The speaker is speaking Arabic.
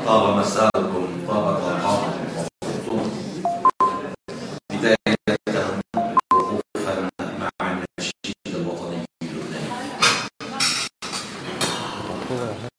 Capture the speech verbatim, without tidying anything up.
طاب مساءكم، طاب طاقاتكم وفضتم. بداية وقوفا مع النشيد الوطني اللبناني.